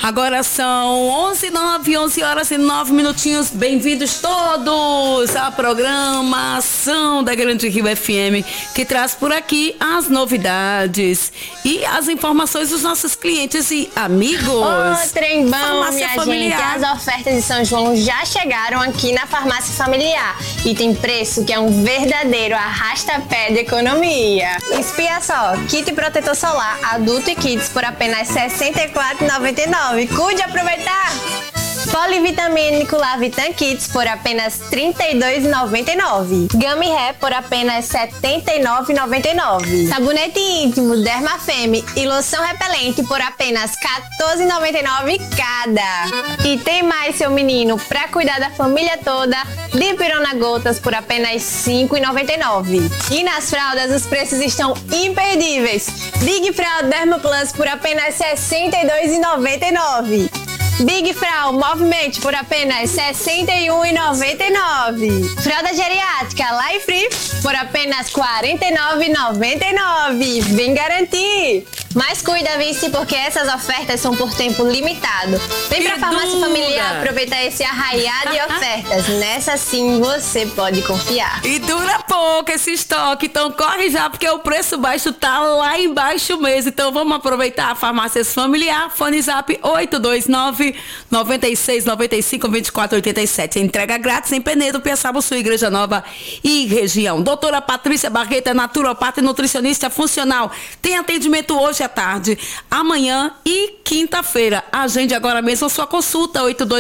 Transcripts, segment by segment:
Agora são 11 horas e 9 minutinhos. Bem-vindos todos à programação da Grande Rio FM, que traz por aqui as novidades e as informações dos nossos clientes e amigos. Ô, trem bom, minha Familiar. gente. As ofertas de São João já chegaram aqui na Farmácia Familiar e tem preço que é um verdadeiro arrasta-pé de economia. Espia só, kit protetor solar adulto e kids por apenas R$ 64,99. Cuide aproveitar! Polivitamínico Lavitan Kids por apenas R$ 32,99. Gummy Hair por apenas R$ 79,99. Sabonete íntimo Dermafem e loção repelente por apenas R$ 14,99 cada. E tem mais, seu menino, pra cuidar da família toda, Dipirona Gotas por apenas R$ 5,99. E nas fraldas os preços estão imperdíveis. Big Fralda Derma Plus por apenas R$ 62,99. Big Frau Movimento por apenas R$ 61,99. Fralda geriátrica Life Free por apenas R$ 49,99. Vem garantir! Mas cuida, vice, porque essas ofertas são por tempo limitado. Vem pra Farmácia Familiar aproveitar esse arraiado de ofertas. Nessa sim você pode confiar. E dura pouco esse estoque, então corre já, porque o preço baixo tá lá embaixo mesmo. Então vamos aproveitar a Farmácias Familiar. Fone Zap 829-9695-2487. Entrega grátis em Penedo, Piaçaba, Sul, Igreja Nova e região. Doutora Patrícia Barreto, naturopata e nutricionista funcional. Tem atendimento hoje à tarde, amanhã e quinta-feira. Agende agora mesmo a sua consulta,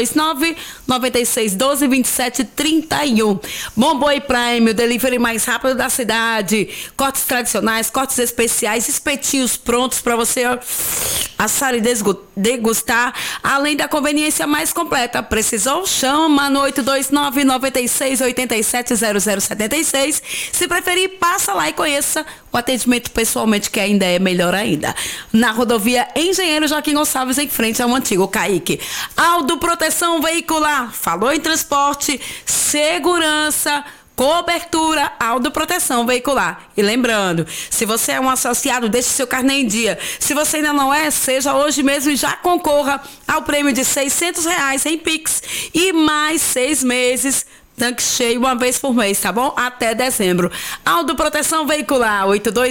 829-9612-2731. Bomboi Prime, o delivery mais rápido da cidade. Cortes tradicionais, cortes especiais, espetinhos prontos para você assar e degustar, além da conveniência mais completa. Precisou? Chama no 829-9687-0076. Se preferir, passa lá e conheça o atendimento pessoalmente, que ainda é melhor ainda. Na rodovia Engenheiro Joaquim Gonçalves, em frente ao antigo Caique. Aldo Proteção Veicular. Falou em transporte, segurança, cobertura, Aldo Proteção Veicular. E lembrando, se você é um associado, deixe seu carnê em dia. Se você ainda não é, seja hoje mesmo e já concorra ao prêmio de R$600 em Pix e mais 6 meses. Tanque cheio uma vez por mês, tá bom? Até dezembro. Aldo Proteção Veicular,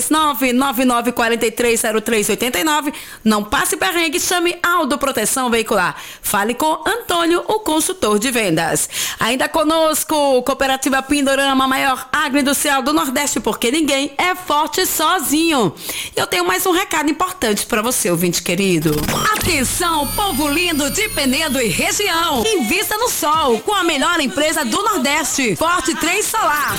829-9943-0389. Não passe perrengue, chame Aldo Proteção Veicular. Fale com Antônio, o consultor de vendas. Ainda conosco, Cooperativa Pindorama, maior agroindustrial do Nordeste, porque ninguém é forte sozinho. Eu tenho mais um recado importante para você, ouvinte querido. Atenção, povo lindo de Penedo e região. Invista no sol com a melhor empresa do Nordeste. Forte 3 Solar,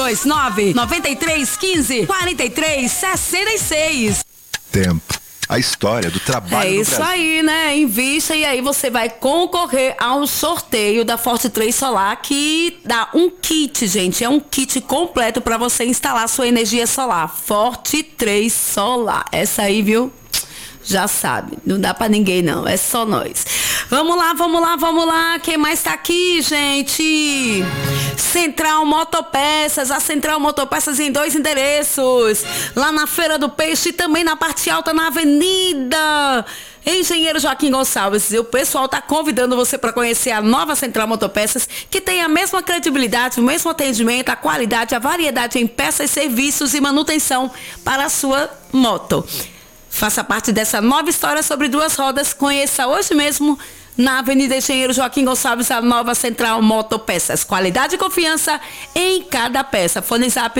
829-9315-4366. Tempo. A história do trabalho É no isso Brasil. aí, né? Invista e aí você vai concorrer ao sorteio da Forte 3 Solar, que dá um kit, gente. É um kit completo para você instalar sua energia solar. Forte 3 Solar. Essa aí, viu? Já sabe, não dá pra ninguém não, é só nós. Vamos lá. Quem mais tá aqui, gente? Central Motopeças, a Central Motopeças em 2 endereços. Lá na Feira do Peixe e também na parte alta na Avenida Engenheiro Joaquim Gonçalves. E o pessoal tá convidando você para conhecer a nova Central Motopeças, que tem a mesma credibilidade, o mesmo atendimento, a qualidade, a variedade em peças, serviços e manutenção para a sua moto. Faça parte dessa nova história sobre 2 rodas. Conheça hoje mesmo na Avenida Engenheiro Joaquim Gonçalves a nova Central Motopeças. Qualidade e confiança em cada peça. Fone Zap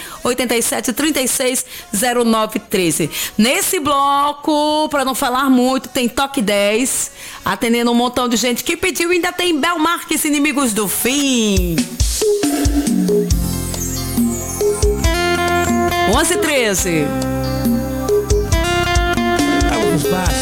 987360913. Nesse bloco, para não falar muito, tem Toque 10, atendendo um montão de gente que pediu. Ainda tem Belmarques, Inimigos do Fim. 11h13.